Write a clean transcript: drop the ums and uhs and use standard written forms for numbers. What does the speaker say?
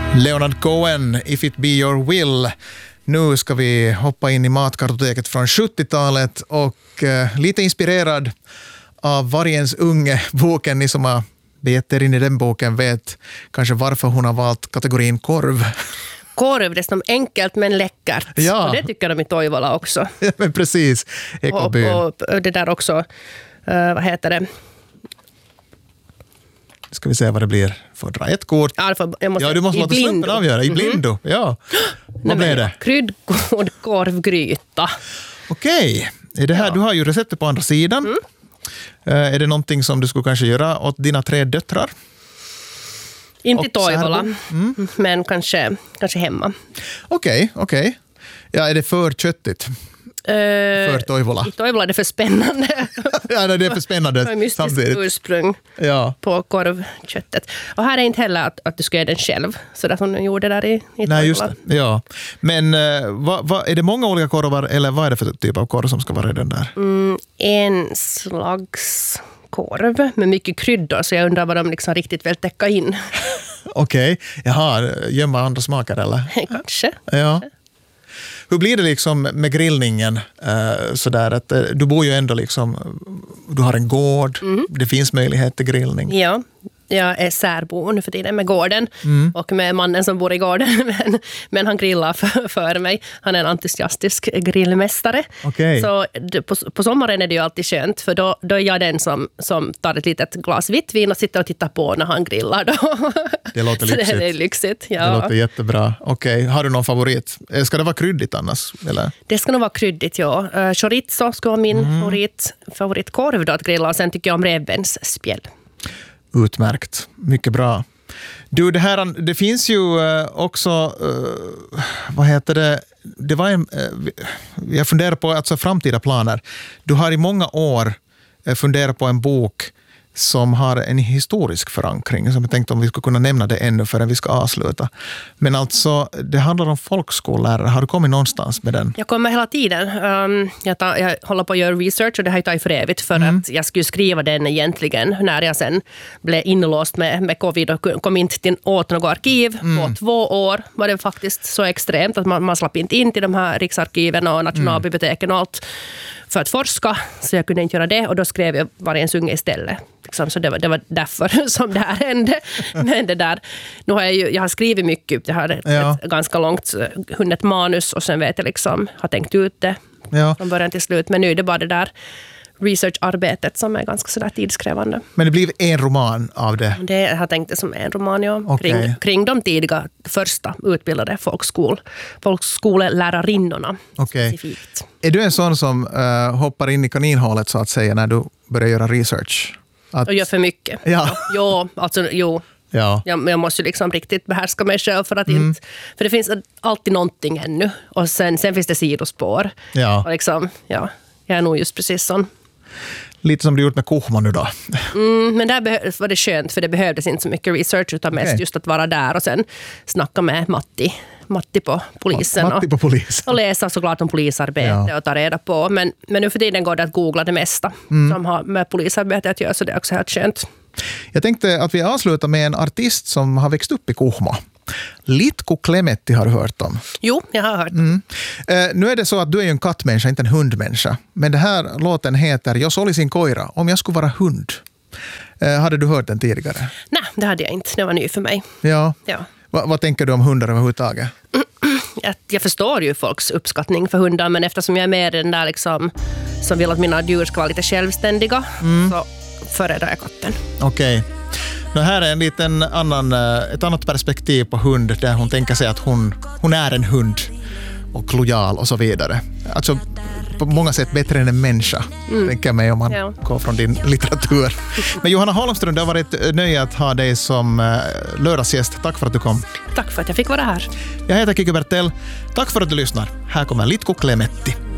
Leonard Cohen, If It Be Your Will. Nu ska vi hoppa in i matkartoteket från 70-talet och lite inspirerad av Vargens unge, boken. Ni som har begett er in i den boken vet kanske varför hon har valt kategorin korv. Korv, det är som enkelt men läckert. Ja. Och det tycker de i Toivola också. Ja, men precis. Ekobyn. Och det där också, vad heter det? Ska vi se vad det blir. Får dra ett kort. Ja, du måste låta slumpen avgöra. I blindo, ja. Vad blev det? Kryddgod korvgryta. Okej. Är det här, du har ju receptet på andra sidan. Är det någonting som du skulle kanske göra åt dina 3 döttrar? Inte i Toivola, men kanske hemma. Okej. Ja, är det för köttigt? För Toivola? I Toivola är det för spännande. Ja, det är för spännande. Det är mystiskt ursprung på korvköttet. Och här är inte heller att du ska göra den själv. Så där som du gjorde där i Toivola. Nej, just det. Ja. Men är det många olika korvar eller vad är det för typ av korv som ska vara i den där? En slags korv med mycket kryddor. Så jag undrar vad de liksom riktigt vill täcka in. Okej. Jaha, gömma andra smaker eller? Kanske. Ja. Hur blir det liksom med grillningen sådär att du bor ju ändå liksom, du har en gård, det finns möjlighet till grillning. Ja, jag är särbo nu för tiden med gården och med mannen som bor i gården, men han grillar för mig. Han är en entusiastisk grillmästare. Okay. Så på sommaren är det ju alltid skönt, för då är jag den som tar ett litet glas vitt vin och sitter och tittar på när han grillar. Då. Det låter lyxigt. Så det är lyxigt, ja. Det låter jättebra. Okej. Har du någon favorit? Ska det vara kryddigt annars? Eller? Det ska nog vara kryddigt, ja. Chorizo ska vara min favoritkorv då att grilla, och sen tycker jag om revbensspjäll. Utmärkt. Mycket bra. Du, det finns ju också, vad heter det? Det var jag funderar på alltså framtida planer. Du har i många år funderat på en bok som har en historisk förankring, som jag tänkte om vi skulle kunna nämna det ännu förrän vi ska avsluta. Men alltså, det handlar om folkskollärare. Har du kommit någonstans med den? Jag kommer hela tiden. Jag håller på att göra research, och det har jag tagit för evigt för att jag skulle skriva den egentligen när jag sen blev inlåst med covid och kom inte åt något arkiv. På 2 år var det faktiskt så extremt att man slapp inte in till de här riksarkiven och nationalbiblioteken och allt för att forska, så jag kunde inte göra det, och då skrev jag Vargens unge istället. Liksom, så det var därför som det här hände. Men det där, nu har jag har skrivit mycket, jag har ett ganska långt hunnit manus, och sen vet jag liksom, har tänkt ut det från början till slut, men nu är det bara det där researcharbetet som är ganska sådär tidskrävande. Men det blev en roman av det? Det har tänkt det som en roman, ja. Okay. Kring de tidiga första utbildade folkskolelärarinnorna. Okay. Specifikt. Är du en sån som hoppar in i kaninhålet så att säga när du börjar göra research? Och gör för mycket. Ja. Jo. Ja. Jag måste ju liksom riktigt behärska mig själv för att inte... För det finns alltid någonting ännu. Och sen finns det sidospår. Ja. Och liksom, jag är nog just precis sån. Lite som du gjort med Kuhma nu då. Men där var det skönt, för det behövdes inte så mycket research, utan mest just att vara där och sen snacka med Matti på polisen. Matti på polisen. Och läsa såklart om polisarbete och ta reda på. Men nu för tiden går det att googla det mesta som har med polisarbete att göra, så det är också helt skönt. Jag tänkte att vi avslutar med en artist som har växt upp i Kuhma. Litko Klemetti har du hört om. Jo, jag har hört. Nu är det så att du är en kattmänniska, inte en hundmänniska. Men det här låten heter Jag såg sin koira, om jag skulle vara hund. Hade du hört den tidigare? Nej, det hade jag inte. Det var ny för mig. Ja. Vad tänker du om hundar överhuvudtaget? Jag förstår ju folks uppskattning för hundar, men eftersom jag är med den där liksom, som vill att mina djur ska vara lite självständiga, så föredrar jag katten. Okej. Det här är en liten ett annat perspektiv på hund, där hon tänker sig att hon är en hund och lojal och så vidare. Alltså på många sätt bättre än en människa, tänker jag mig, om man går från din litteratur. Men Johanna Holmström, det har varit nöje att ha dig som lördagsgäst. Tack för att du kom. Tack för att jag fick vara här. Jag heter Kikki Bertell. Tack för att du lyssnar. Här kommer Litko Klemetti.